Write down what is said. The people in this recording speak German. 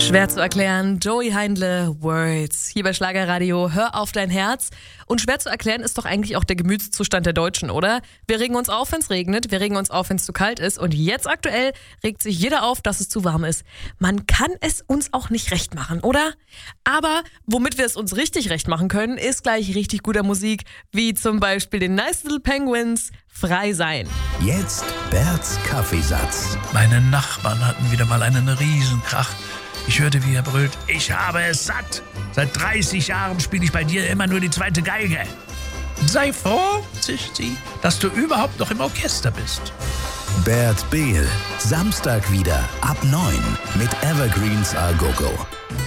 Schwer zu erklären, Joey Heindle, Words. Hier bei Schlagerradio, hör auf dein Herz. Und schwer zu erklären ist doch eigentlich auch der Gemütszustand der Deutschen, oder? Wir regen uns auf, wenn es regnet, wir regen uns auf, wenn es zu kalt ist. Und jetzt aktuell regt sich jeder auf, dass es zu warm ist. Man kann es uns auch nicht recht machen, oder? Aber womit wir es uns richtig recht machen können, ist gleich richtig guter Musik, wie zum Beispiel den Nice Little Penguins, Frei sein. Jetzt Berts Kaffeesatz. Meine Nachbarn hatten wieder mal einen Riesenkrach. Ich hörte, wie er brüllt: Ich habe es satt. Seit 30 Jahren spiele ich bei dir immer nur die zweite Geige. Sei froh, zischt sie, dass du überhaupt noch im Orchester bist. Bert Behl. Samstag wieder ab 9 mit Evergreens A Go Go.